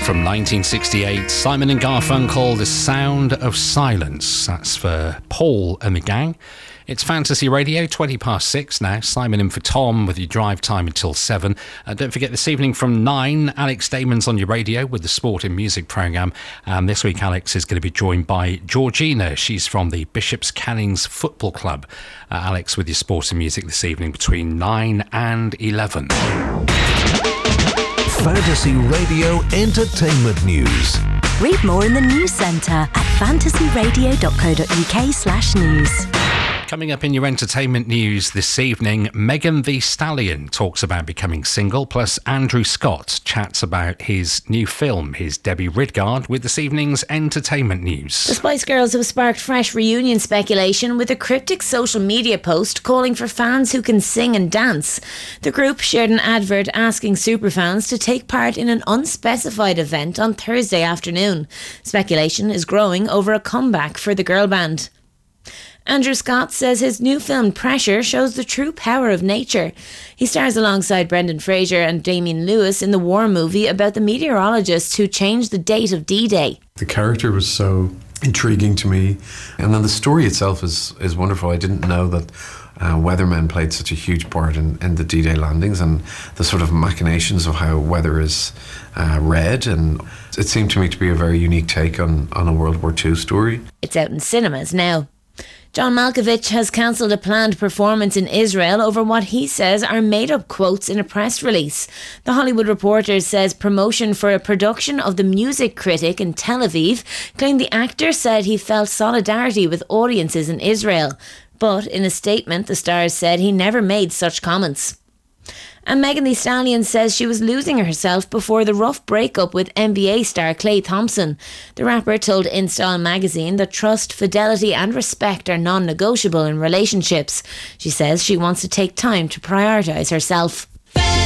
From 1968, Simon and Garfunkel, The Sound of Silence. That's for Paul and the gang. It's Fantasy Radio, 6:20 now. Simon in for Tom with your drive time until 7. Don't forget this evening from 9, Alex Damon's on your radio with the Sport and Music programme. This week Alex is going to be joined by Georgina. She's from the Bishops Cannings Football Club. Alex with your Sport and Music this evening between 9 and 11. Fantasy Radio Entertainment News. Read more in the news centre at fantasyradio.co.uk/news. Coming up in your entertainment news this evening, Megan Thee Stallion talks about becoming single, plus Andrew Scott chats about his new film, his Debbie Ridgard, with this evening's entertainment news. The Spice Girls have sparked fresh reunion speculation with a cryptic social media post calling for fans who can sing and dance. The group shared an advert asking superfans to take part in an unspecified event on Thursday afternoon. Speculation is growing over a comeback for the girl band. Andrew Scott says his new film Pressure shows the true power of nature. He stars alongside Brendan Fraser and Damian Lewis in the war movie about the meteorologists who changed the date of D-Day. The character was so intriguing to me, and then the story itself is wonderful. I didn't know that weathermen played such a huge part in the D-Day landings and the sort of machinations of how weather is read, and it seemed to me to be a very unique take on a World War II story. It's out in cinemas now. John Malkovich has cancelled a planned performance in Israel over what he says are made-up quotes in a press release. The Hollywood Reporter says promotion for a production of The Music Critic in Tel Aviv claimed the actor said he felt solidarity with audiences in Israel. But in a statement, the star said he never made such comments. And Megan Thee Stallion says she was losing herself before the rough breakup with NBA star Klay Thompson. The rapper told InStyle magazine that trust, fidelity and respect are non-negotiable in relationships. She says she wants to take time to prioritise herself.